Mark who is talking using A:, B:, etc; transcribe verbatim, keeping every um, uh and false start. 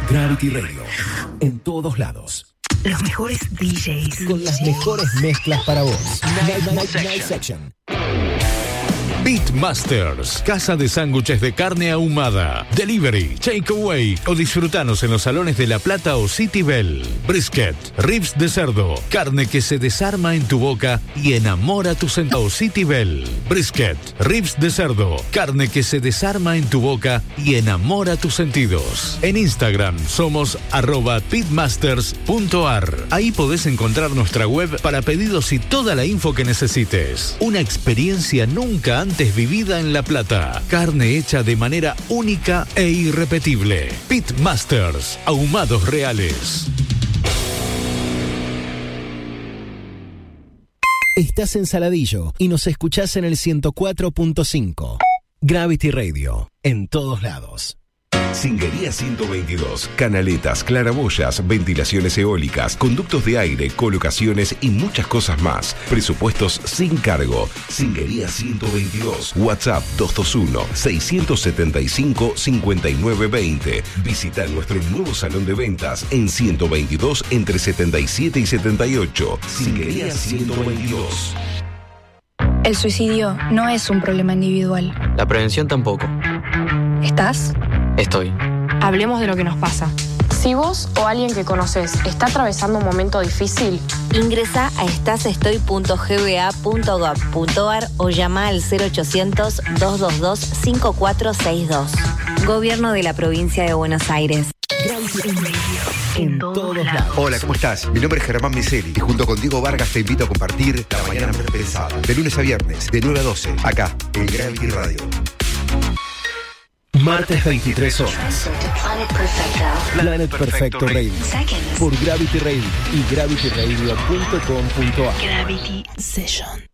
A: Gravity Radio. En todos lados.
B: Los mejores D Js.
A: Con las mejores mezclas para vos. Night, night, night, night Section.
C: Beatmasters, casa de sándwiches de carne ahumada, delivery, takeaway o disfrutanos en los salones de La Plata o City Bell. Brisket, ribs de cerdo, carne que se desarma en tu boca y enamora tu sentido. City Bell. Brisket, ribs de cerdo, carne que se desarma en tu boca y enamora tus sentidos. En Instagram somos arroba beatmasters punto ar. Ahí podés encontrar nuestra web para pedidos y toda la info que necesites. Una experiencia nunca antes vivida en La Plata. Carne hecha de manera única e irrepetible. Beatmasters, ahumados reales.
A: Estás en Saladillo y nos escuchás en el ciento cuatro punto cinco. Gravity Radio, en todos lados.
D: Singuería ciento veintidós. Canaletas, claraboyas, ventilaciones eólicas, conductos de aire, colocaciones y muchas cosas más. Presupuestos sin cargo. Singuería ciento veintidós. WhatsApp dos dos uno, seis siete cinco, cinco nueve dos cero. Visita nuestro nuevo salón de ventas en ciento veintidós entre setenta y siete y setenta y ocho. Singuería ciento veintidós.
E: El suicidio no es un problema individual.
F: La prevención tampoco.
E: ¿Estás?
F: Estoy.
G: Hablemos de lo que nos pasa. Si vos o alguien que conoces está atravesando un momento difícil,
H: ingresa a estasestoy punto g b a punto gov punto ar o llama al cero ochocientos, dos dos dos, cinco cuatro seis dos. Gobierno de la Provincia de Buenos Aires.
A: En todos lados.
I: Hola, ¿cómo estás? Mi nombre es Germán Miseli y junto con Diego Vargas te invito a compartir La Mañana Pesada, de lunes a viernes, de nueve a doce, acá, en Gravity Radio.
A: Martes veintitrés horas. Planet Perfecto Radio. Por Gravity Radio y gravity radio punto com punto ar.
B: Gravity Session.